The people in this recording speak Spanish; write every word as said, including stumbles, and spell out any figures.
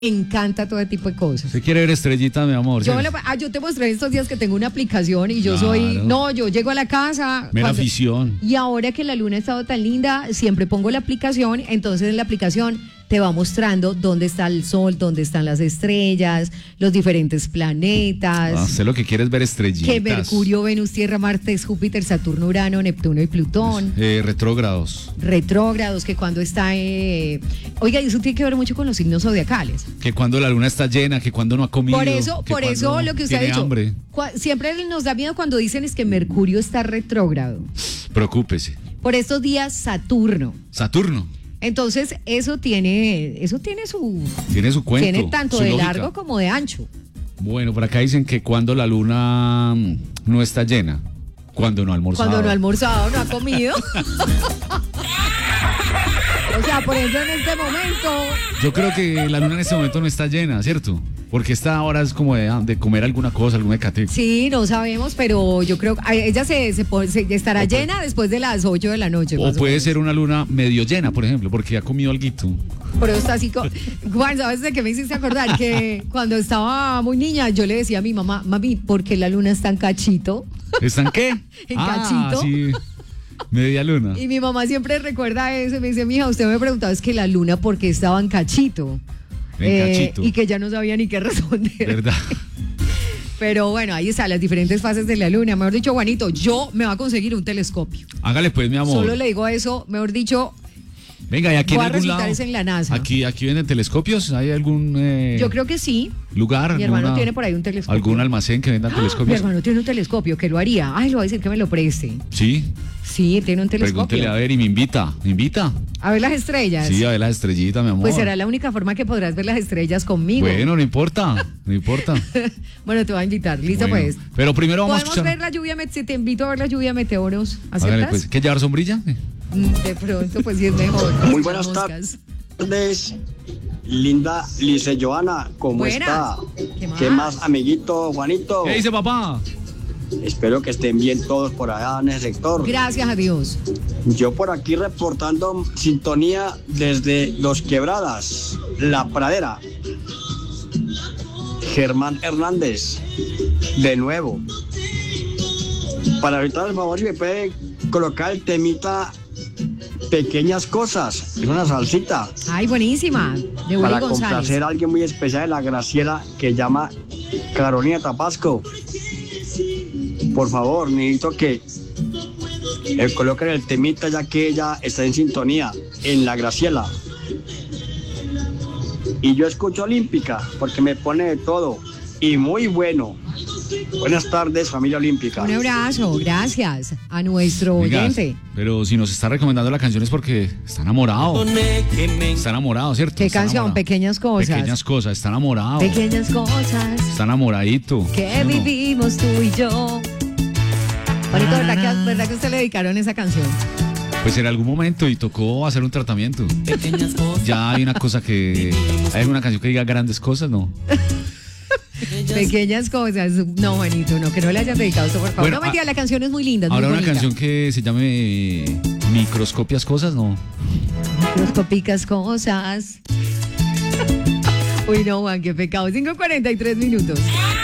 Me encanta todo tipo de cosas. ¿Usted quiere ver estrellitas, mi amor? Yo, ¿Sí? le- ah, yo te mostré estos días que tengo una aplicación y yo Claro. soy, no, yo llego a la casa. Mera cuando- afición. Y ahora que la luna ha estado tan linda, siempre pongo la aplicación, entonces en la aplicación te va mostrando dónde está el sol, dónde están las estrellas, los diferentes planetas. Ah, usted lo que quiere es ver estrellitas. Que Mercurio, Venus, Tierra, Marte, Júpiter, Saturno, Urano, Neptuno y Plutón. Eh, retrógrados. Retrógrados, que cuando está... eh, Oiga, y eso tiene que ver mucho con los signos zodiacales. Que cuando la luna está llena, que cuando no ha comido. Por eso, que por eso cuando lo que usted ha tiene dicho. hambre. cua- Siempre nos da miedo cuando dicen es que Mercurio está retrógrado. Preocúpese. Por estos días, Saturno. Saturno. Entonces, eso tiene, eso tiene su... Tiene su cuento. tiene tanto su de lógica. largo como de ancho. Bueno, por acá dicen que cuando la luna mm, no está llena, cuando no ha almorzado. Cuando no ha almorzado, no ha comido. O sea, por ejemplo, en este momento... Yo creo que la luna en este momento no está llena, ¿cierto? Porque esta hora es como de, de comer alguna cosa, algún ecate. Sí, no sabemos, pero yo creo que ella se, se, pone- se- estará O puede- llena después de las ocho de la noche. O más puede menos. ser una luna medio llena, por ejemplo, porque ha comido alguito. Pero está así como... Juan, ¿sabes de qué me hiciste acordar? Que cuando estaba muy niña yo le decía a mi mamá, mami, ¿por qué la luna está en cachito? ¿Están qué? En ah, cachito. sí. Media luna. Y mi mamá siempre recuerda eso y me dice, mija, usted me preguntaba es que la luna por qué estaba en cachito. En cachito. Y que ya no sabía ni qué responder. ¿Verdad? Pero bueno, ahí están las diferentes fases de la luna. Mejor dicho, Juanito, yo me voy a conseguir un telescopio. Hágale pues, mi amor. Solo le digo eso, mejor dicho, Venga, y aquí voy en a algún resultar lado. es en la NASA. Aquí, aquí venden telescopios. ¿Hay algún eh, yo creo que sí. lugar? Mi hermano alguna- tiene por ahí un telescopio. ¿Algún almacén que venda Mi telescopios? hermano tiene un telescopio, que lo haría. Ay, le voy a decir que me lo preste. Sí. Sí, él tiene un telescopio. Pregúntele a ver y me invita. ¿Me invita? A ver las estrellas. Sí, a ver las estrellitas, mi amor. Pues será la única forma que podrás ver las estrellas conmigo. Bueno, no importa. No importa. Bueno, te voy a invitar. Listo, Bueno, pues. Pero primero vamos a Podemos escuchar. ver la lluvia, met- si te invito a ver la lluvia meteoros. Hágale, ¿Aceptas? pues. ¿Qué llevar sombrilla? Mm, De pronto, pues sí es mejor. Muy Las buenas moscas. tardes, linda Lice Joana, ¿cómo Buenas. está? ¿Qué más? ¿Qué más, amiguito Juanito? ¿Qué dice papá? Espero que estén bien todos por allá en ese sector. Gracias a Dios. Yo por aquí reportando sintonía desde Los Quebradas, La Pradera. Germán Hernández, de nuevo. Para ahorita, por favor, si me puede colocar el temita Pequeñas Cosas, es una salsita. Ay, buenísima. De Willy Para González. complacer a alguien muy especial de la Graciela que llama Carolina Tapasco. Por favor, necesito que eh, coloquen el temita ya que ella está en sintonía en la Graciela. Y yo escucho Olímpica porque me pone de todo y muy bueno. Buenas tardes, familia Olímpica. Un abrazo, gracias a nuestro Venga, oyente. pero si nos está recomendando la canción es porque está enamorado. Está enamorado, ¿cierto? ¿Qué Está canción? enamorado. Pequeñas cosas. Pequeñas cosas, está enamorado. Pequeñas cosas Está enamoradito. que ¿Sí o no? vivimos tú y yo. Juanito, ¿verdad que, ¿verdad que a usted le dedicaron esa canción? Pues en algún momento y tocó hacer un tratamiento. Ya hay una cosa que... ¿Hay una canción que diga grandes cosas? No. Pequeñas cosas. No, Juanito, no, que no le hayas dedicado eso, por favor. Bueno, no, mentira, a- la canción es muy linda. Es Habrá muy una bonita. canción que se llame eh, Microscopias Cosas, ¿no? Microscópicas cosas. Uy, no, Juan, qué pecado. cinco cuarenta y tres minutos.